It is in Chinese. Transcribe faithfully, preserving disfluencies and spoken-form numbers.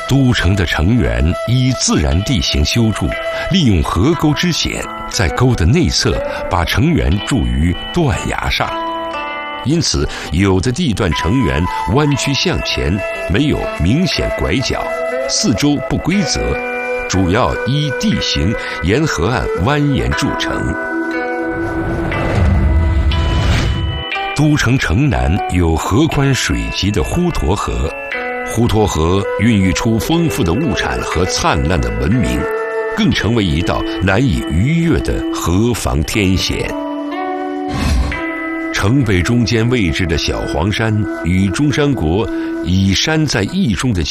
都城的城垣以自然地形修筑，利用河沟之险，在沟的内侧把城垣筑于断崖上。因此，有的地段城垣弯曲向前，没有明显拐角，四周不规则，主要依地形沿河岸蜿蜒筑成。都城城南有河宽水急的滹沱河，滹沱河孕育出丰富的物产和灿烂的文明，更成为一道难以逾越的河防天险。城北中间位置的小黄山与中山国以山在义中的